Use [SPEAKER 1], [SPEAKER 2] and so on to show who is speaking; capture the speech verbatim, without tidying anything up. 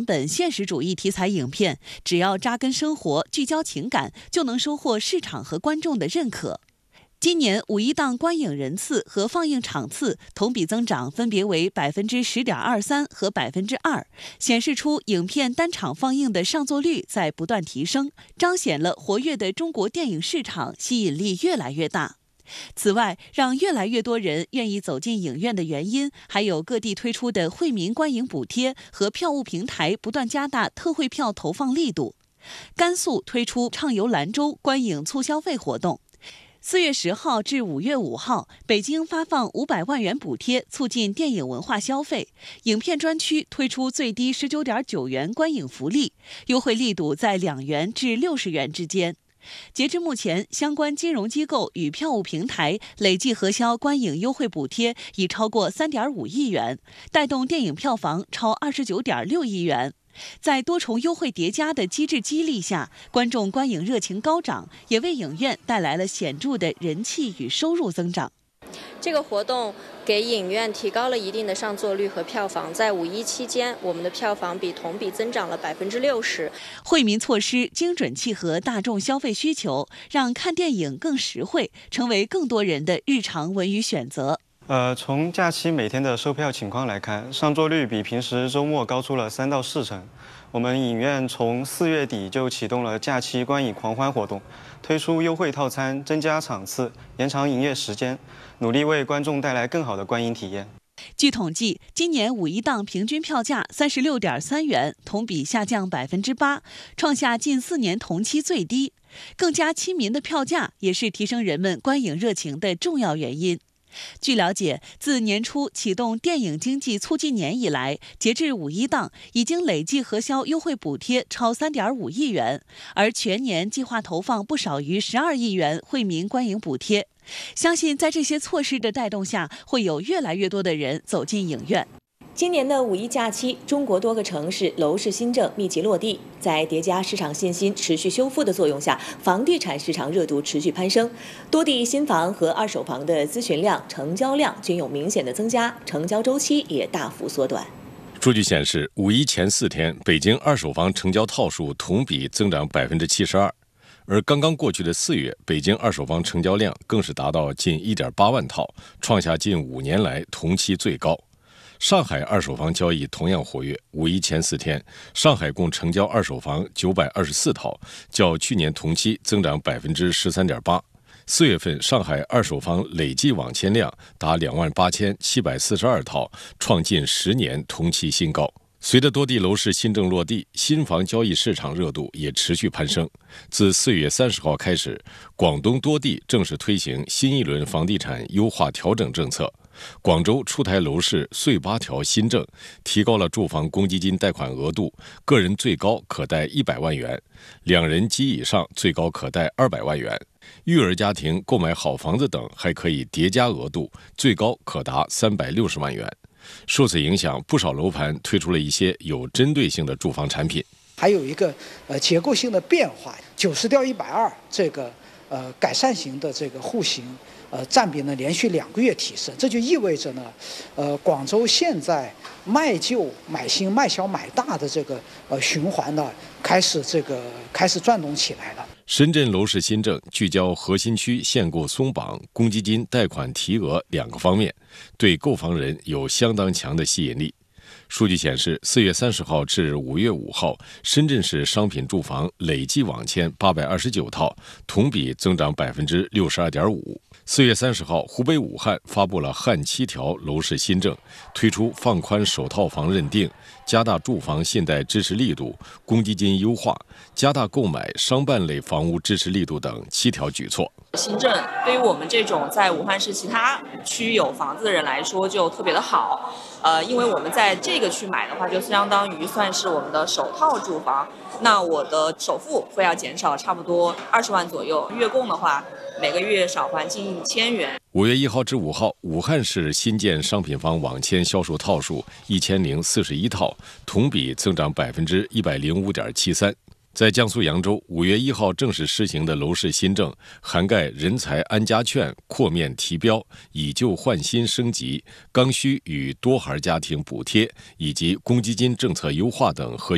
[SPEAKER 1] 本现实主义题材影片，只要扎根生活、聚焦情感，就能收获市场和观众的认可。今年五一档观影人次和放映场次同比增长分别为百分之十点二三和百分之二，显示出影片单场放映的上座率在不断提升，彰显了活跃的中国电影市场吸引力越来越大。此外，让越来越多人愿意走进影院的原因，还有各地推出的惠民观影补贴和票务平台不断加大特惠票投放力度。甘肃推出畅游兰州观影促消费活动。四月十号至五月五号，北京发放五百万元补贴，促进电影文化消费。影片专区推出最低十九点九元观影福利，优惠力度在两元至六十元之间。截至目前，相关金融机构与票务平台累计核销观影优惠补贴已超过三点五亿元，带动电影票房超二十九点六亿元。在多重优惠叠加的机制激励下，观众观影热情高涨，也为影院带来了显著的人气与收入增长。
[SPEAKER 2] 这个活动给影院提高了一定的上座率和票房，在五一期间，我们的票房比同比增长了百分之六十。
[SPEAKER 1] 惠民措施精准契合大众消费需求，让看电影更实惠，成为更多人的日常文娱选择。
[SPEAKER 3] 呃，从假期每天的售票情况来看，上座率比平时周末高出了三到四成。我们影院从四月底就启动了假期观影狂欢活动，推出优惠套餐，增加场次，延长营业时间，努力为观众带来更好的观影体验。
[SPEAKER 1] 据统计，今年五一档平均票价三十六点三元，同比下降百分之八，创下近四年同期最低。更加亲民的票价也是提升人们观影热情的重要原因。据了解，自年初启动电影经济促进年以来，截至五一档，已经累计核销优惠补贴超三点五亿元，而全年计划投放不少于十二亿元惠民观影补贴。相信在这些措施的带动下，会有越来越多的人走进影院。
[SPEAKER 4] 今年的五一假期，中国多个城市楼市新政密集落地，在叠加市场信心持续修复的作用下，房地产市场热度持续攀升，多地新房和二手房的咨询量、成交量均有明显的增加，成交周期也大幅缩短。
[SPEAKER 5] 数据显示，五一前四天，北京二手房成交套数同比增长百分之七十二，而刚刚过去的四月，北京二手房成交量更是达到近一点八万套，创下近五年来同期最高。上海二手房交易同样活跃，五一前四天，上海共成交二手房九百二十四套，较去年同期增长百分之十三点八。四月份，上海二手房累计网签量达两万八千七百四十二套，创近十年同期新高。随着多地楼市新政落地，新房交易市场热度也持续攀升。自四月三十号开始，广东多地正式推行新一轮房地产优化调整政策。广州出台楼市税八条新政，提高了住房公积金贷款额度，个人最高可贷一百万元，两人及以上最高可贷二百万元。育儿家庭购买好房子等还可以叠加额度，最高可达三百六十万元。受此影响，不少楼盘推出了一些有针对性的住房产品。
[SPEAKER 6] 还有一个呃结构性的变化，九十调一百二这个呃改善型的这个户型。呃，占比呢连续两个月提升，这就意味着呢，呃，广州现在卖旧买新、卖小买大的这个呃循环呢，开始这个开始转动起来了。
[SPEAKER 5] 深圳楼市新政聚焦核心区限购松绑、公积金贷款提额两个方面，对购房人有相当强的吸引力。数据显示，四月三十号至五月五号，深圳市商品住房累计网签八百二十九套，同比增长百分之六十二点五。四月三十号，湖北武汉发布了汉七条楼市新政，推出放宽首套房认定、加大住房信贷支持力度、公积金优化、加大购买商办类房屋支持力度等七条举措。
[SPEAKER 7] 新政对于我们这种在武汉市其他区有房子的人来说就特别的好，呃，因为我们在这个区买的话，就相当于算是我们的首套住房，那我的首付会要减少差不多二十万左右，月供的话每个月少还近一千元。
[SPEAKER 5] 五月一号至五号，武汉市新建商品房网签销售套数一千零四十一套，同比增长百分之一百零五点七三。在江苏扬州，五月一号正式施行的楼市新政，涵盖人才安家券扩面提标、以旧换新升级、刚需与多孩家庭补贴以及公积金政策优化等核心